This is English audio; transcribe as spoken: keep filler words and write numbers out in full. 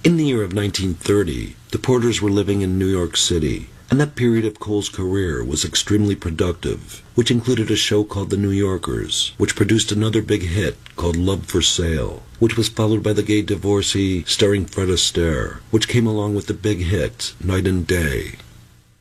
In the year of nineteen thirty, the Porters were living in New York City, and that period of Cole's career was extremely productive, which included a show called The New Yorkers, which produced another big hit called Love for Sale, which was followed by The Gay Divorcee starring Fred Astaire, which came along with the big hit Night and Day.